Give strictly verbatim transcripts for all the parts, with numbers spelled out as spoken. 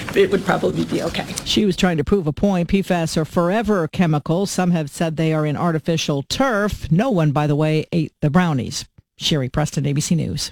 it would probably be okay. She was trying to prove a point. P FAS are forever chemicals. Some have said they are in artificial turf. No one, by the way, ate the brownies. Sherry Preston, A B C News.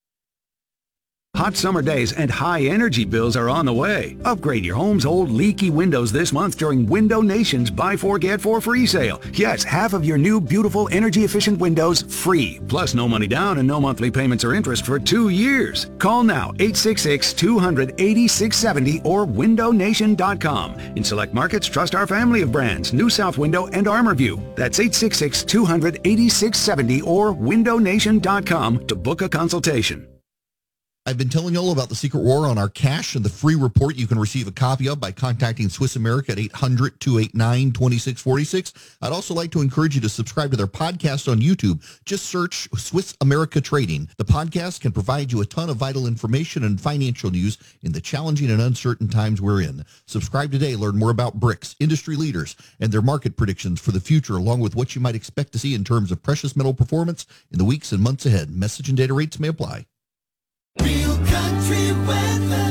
Hot summer days and high energy bills are on the way. Upgrade your home's old leaky windows this month during Window Nation's Buy four Get four free sale. Yes, half of your new beautiful energy efficient windows free. Plus no money down and no monthly payments or interest for two years. Call now eight six six, two hundred, eighty-six seventy or window nation dot com. In select markets, trust our family of brands, New South Window and ArmorView. That's eight six six, two hundred, eighty-six seventy or window nation dot com to book a consultation. I've been telling you all about the secret war on our cash and the free report you can receive a copy of by contacting Swiss America at eight hundred, two eight nine, two six four six. I'd also like to encourage you to subscribe to their podcast on YouTube. Just search Swiss America Trading. The podcast can provide you a ton of vital information and financial news in the challenging and uncertain times we're in. Subscribe today. Learn more about bricks, industry leaders, and their market predictions for the future, along with what you might expect to see in terms of precious metal performance in the weeks and months ahead. Message and data rates may apply. Real country weather.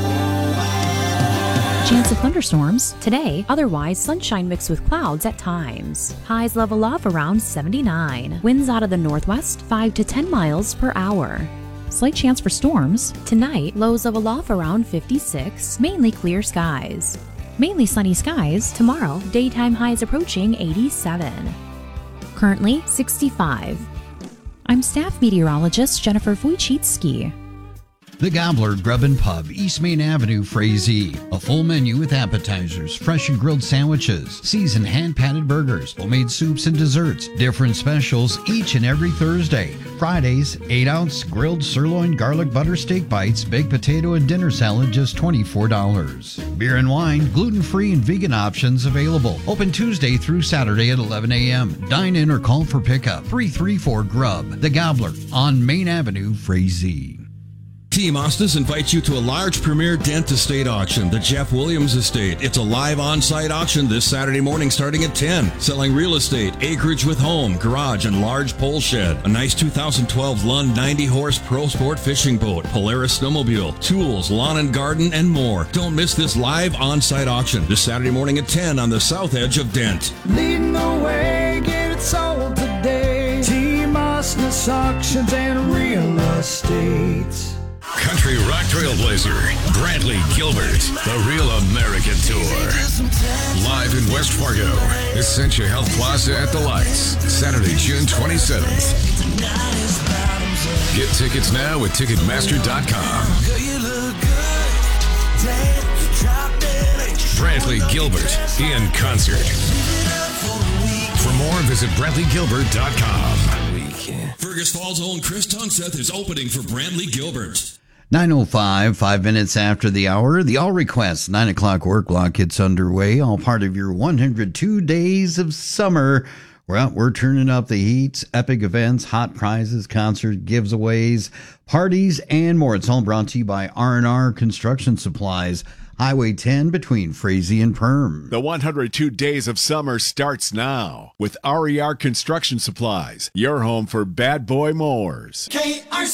Chance of thunderstorms today, otherwise sunshine mixed with clouds at times. Highs level off around seventy-nine. Winds out of the northwest five to ten miles per hour. Slight chance for storms. Tonight, lows level off around fifty-six, mainly clear skies. Mainly sunny skies. Tomorrow, daytime highs approaching eighty-seven. Currently sixty-five. I'm staff meteorologist Jennifer Wojcicki. The Gobbler Grub and Pub, East Main Avenue, Frazee. A full menu with appetizers, fresh and grilled sandwiches, seasoned hand-patted burgers, homemade soups and desserts. Different specials each and every Thursday. Fridays, eight ounce grilled sirloin garlic butter steak bites, baked potato and dinner salad, just twenty-four dollars. Beer and wine, gluten-free and vegan options available. Open Tuesday through Saturday at eleven a.m. Dine in or call for pickup. three three four Grub. The Gobbler on Main Avenue, Frazee. Team Ostis invites you to a large premier Dent Estate auction, the Jeff Williams Estate. It's a live on-site auction this Saturday morning starting at ten. Selling real estate, acreage with home, garage, and large pole shed. A nice two thousand twelve Lund ninety horse Pro Sport fishing boat, Polaris snowmobile, tools, lawn and garden, and more. Don't miss this live on-site auction this Saturday morning at ten on the south edge of Dent. Leading the way, get it sold today. Team Ostis Auctions and Real Estate. Country rock trailblazer, Brantley Gilbert, the Real American Tour. Live in West Fargo, Essentia Health Plaza at the Lights, Saturday, June twenty-seventh. Get tickets now at Ticketmaster dot com. Brantley Gilbert in concert. For more, visit Brantley Gilbert dot com. Fergus Falls' own Chris Tunseth is opening for Brantley Gilbert. nine oh five, five minutes after the hour. The All Request nine o'clock work block gets underway. All part of your one hundred two days of summer. Well, we're turning up the heat, epic events, hot prizes, concert giveaways, parties, and more. It's all brought to you by R and R Construction Supplies. Highway ten between Frazee and Perm. The one hundred two days of summer starts now with R E R Construction Supplies, your home for bad boy mowers. K R C